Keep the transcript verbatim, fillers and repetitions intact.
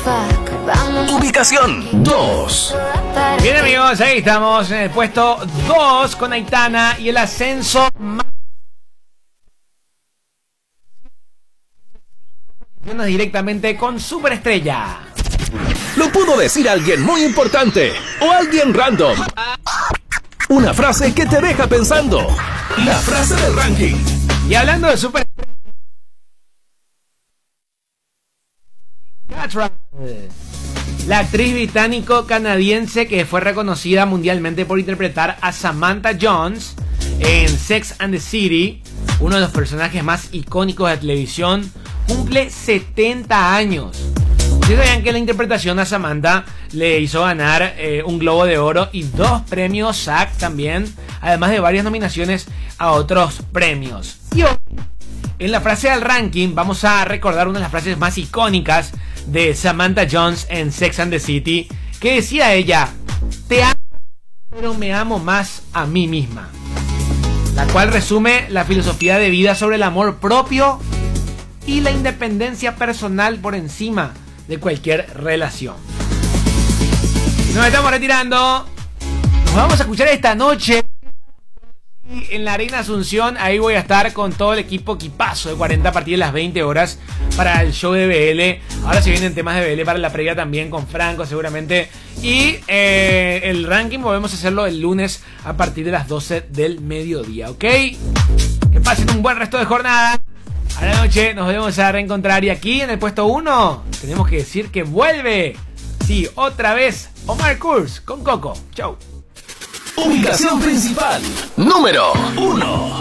Ubicación dos. Bien, amigos, ahí estamos en el puesto dos con Aitana y el ascenso más directamente con Superestrella. Lo pudo decir alguien muy importante o alguien random. Una frase que te deja pensando. La frase del ranking. Y hablando de Superestrella, la actriz británico-canadiense que fue reconocida mundialmente por interpretar a Samantha Jones en Sex and the City, uno de los personajes más icónicos de la televisión, cumple setenta años. ¿Ustedes sabían que la interpretación a Samantha le hizo ganar eh, un Globo de Oro y dos premios S A G también, además de varias nominaciones a otros premios? Y hoy, en la frase del ranking, vamos a recordar una de las frases más icónicas de Samantha Jones en Sex and the City, que decía ella: te amo, pero me amo más a mí misma. La cual resume la filosofía de vida sobre el amor propio y la independencia personal por encima de cualquier relación. Nos estamos retirando. Nos vamos a escuchar esta noche en la Arena Asunción. Ahí voy a estar con todo el equipo equipazo de cuarenta a partir de las veinte horas para el show de B L. Ahora se vienen temas de B L para la previa también con Franco seguramente. Y eh, el ranking volvemos a hacerlo el lunes a partir de las doce del mediodía, ¿ok? Que pasen un buen resto de jornada. A la noche nos volvemos a reencontrar y aquí en el puesto uno tenemos que decir que vuelve, sí, otra vez Omar Kurz con Coco. Chau. Ubicación principal número uno.